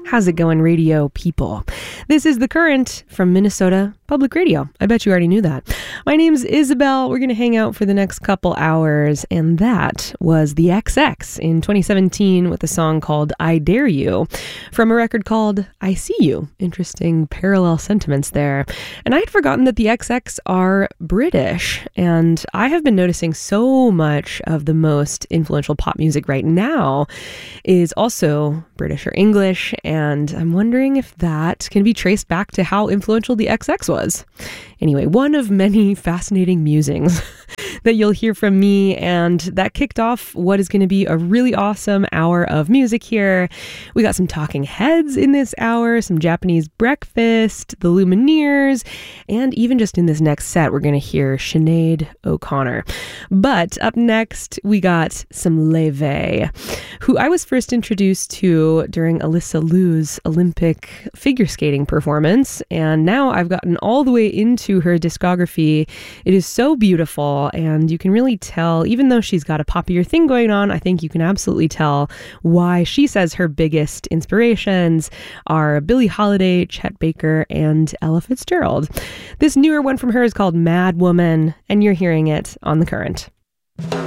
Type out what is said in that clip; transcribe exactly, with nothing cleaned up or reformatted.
How's it going, radio people? This is The Current from Minnesota Public Radio. I bet you already knew that. My name's Isabel. We're going to hang out for the next couple hours, and that was the X X in twenty seventeen with a song called I Dare You from a record called I See You. Interesting parallel sentiments there. And I had forgotten that the X X are British, and I have been noticing so much of the most influential pop music right now is also British or English, and I'm wondering if that can be traced back to how influential the X X was. Anyway, one of many fascinating musings that you'll hear from me, and that kicked off what is going to be a really awesome hour of music here. We got some Talking Heads in this hour, some Japanese Breakfast, the Lumineers, and even just in this next set, we're going to hear Sinead O'Connor. But up next, we got some Leve, who I was first introduced to during Alyssa Liu's Olympic figure skating performance, and now I've gotten all the way into her discography. It is so beautiful, and you can really tell, even though she's got a poppier thing going on, I think you can absolutely tell why she says her biggest inspirations are Billie Holiday, Chet Baker, and Ella Fitzgerald. This newer one from her is called Mad Woman, and you're hearing it on The Current.